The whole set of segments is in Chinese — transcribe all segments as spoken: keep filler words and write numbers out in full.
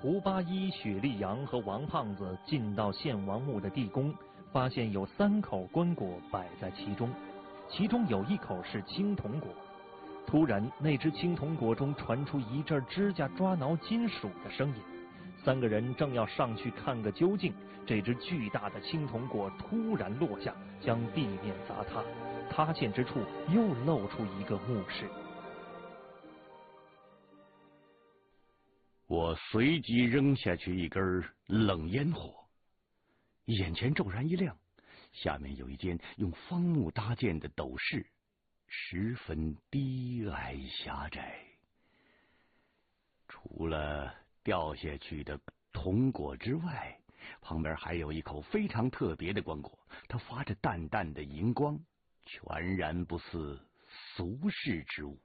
胡八一、许立阳和王胖子进到献王墓的地宫，发现有三口棺椁摆在其中，其中有一口是青铜椁。突然，那只青铜椁中传出一阵指甲抓挠金属的声音。三个人正要上去看个究竟，这只巨大的青铜椁突然落下，将地面砸塌，塌陷之处又露出一个墓室。 我随即扔下去一根冷烟火，眼前骤然一亮，下面有一间用方木搭建的斗室，十分低矮狭窄。除了掉下去的铜椁之外，旁边还有一口非常特别的棺椁，它发着淡淡的荧光，全然不似俗世之物。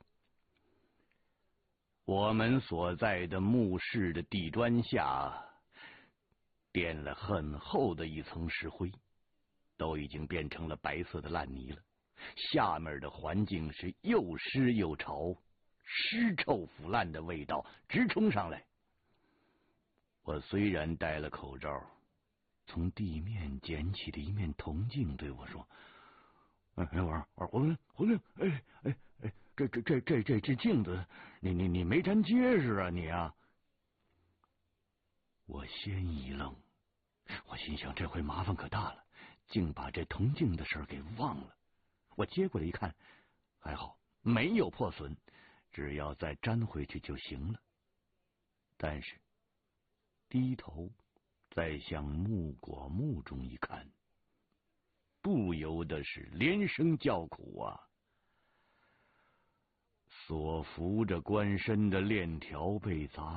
我们所在的墓室的地砖下垫了很厚的一层石灰，都已经变成了白色的烂泥了。下面的环境是又湿又潮，尸臭腐烂的味道直冲上来。我虽然戴了口罩，从地面捡起的一面铜镜对我说：“哎，我说，我说，胡子，胡子，哎哎哎，这这这这这这镜子，你你你没粘结实啊你啊！”我先一愣，我心想这回麻烦可大了，竟把这铜镜的事给忘了。我接过来一看，还好没有破损，只要再粘回去就行了。但是低头再向木椁墓中一看，不由得是连声叫苦啊！所扶着棺身的链条被砸